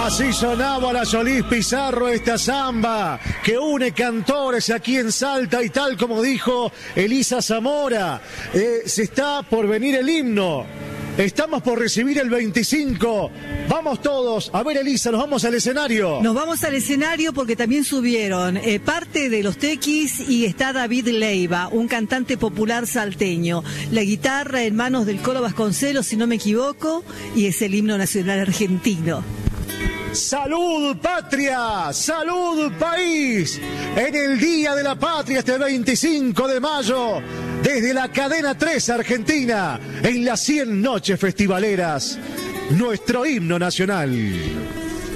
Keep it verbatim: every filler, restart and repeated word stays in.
Así sonaba la Solís Pizarro, esta samba que une cantores aquí en Salta, y tal como dijo Elisa Zamora, eh, se está por venir el himno. Estamos por recibir el veinticinco. Vamos todos. A ver, Elisa, nos vamos al escenario. Nos vamos al escenario porque también subieron eh, parte de los Tequis y está David Leiva, un cantante popular salteño. La guitarra en manos del Colo Vasconcelos, si no me equivoco, y es el himno nacional argentino. ¡Salud, patria! ¡Salud, país! En el Día de la Patria, este veinticinco de mayo, desde la cadena tres Argentina, en las cien noches festivaleras, nuestro himno nacional.